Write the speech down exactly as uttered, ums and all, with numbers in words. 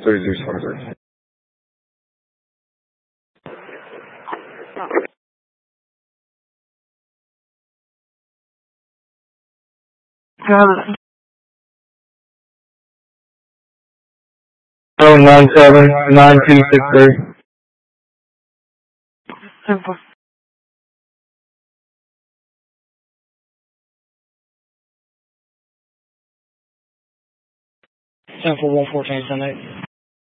three zero six three. seven nine seven nine two six three. Simple. Ten for one fourteen, ten eight.